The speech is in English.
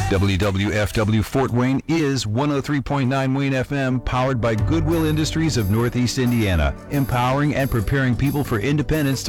WWFW Fort Wayne is 103.9 Wayne FM, powered by Goodwill Industries of Northeast Indiana, empowering and preparing people for independence